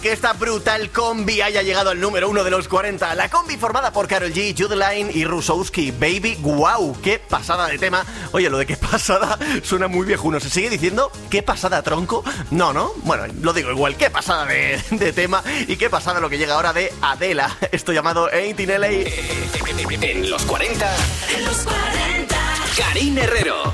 Que esta brutal combi haya llegado al número 1 de los 40. La combi formada por Karol G, Jude Line y Rusowski. Baby, wow, qué pasada de tema. Oye, lo de qué pasada suena muy viejuno. ¿Se sigue diciendo qué pasada, tronco? No, ¿no? Bueno, lo digo igual, qué pasada de tema. Y qué pasada lo que llega ahora de Adela. Esto llamado Ain't in LA. En los 40. En los 40. Karine Herrero.